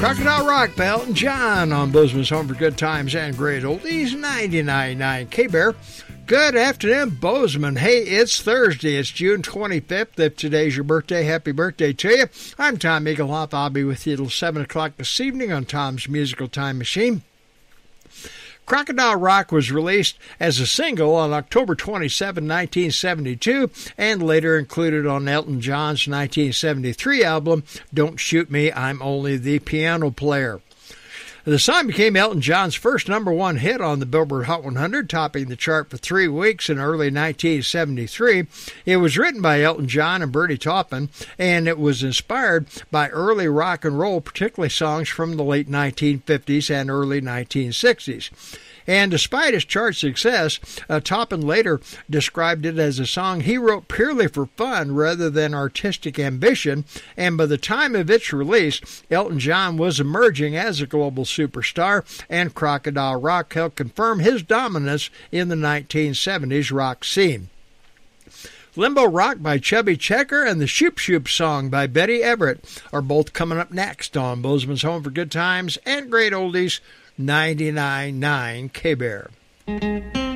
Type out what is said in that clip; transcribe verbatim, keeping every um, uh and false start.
Crocodile Rock by Elton John on Bozeman's Home for Good Times and Great Oldies, ninety-nine point nine K-Bear. Good afternoon, Bozeman. Hey, it's Thursday. It's June twenty-fifth. If today's your birthday, happy birthday to you. I'm Tom Eaglehoff. I'll be with you till seven o'clock this evening on Tom's Musical Time Machine. Crocodile Rock was released as a single on October twenty-seventh, nineteen seventy-two, and later included on Elton John's nineteen seventy-three album, Don't Shoot Me, I'm Only the Piano Player. The song became Elton John's first number one hit on the Billboard Hot one hundred, topping the chart for three weeks in early nineteen seventy-three. It was written by Elton John and Bernie Taupin, and it was inspired by early rock and roll, particularly songs from the late nineteen fifties and early nineteen sixties. And despite its chart success, uh, Taupin later described it as a song he wrote purely for fun rather than artistic ambition, and by the time of its release, Elton John was emerging as a global superstar, and Crocodile Rock helped confirm his dominance in the nineteen seventies rock scene. Limbo Rock by Chubby Checker and the Shoop Shoop Song by Betty Everett are both coming up next on Bozeman's Home for Good Times and Great Oldies, ninety-nine point nine K-Bear.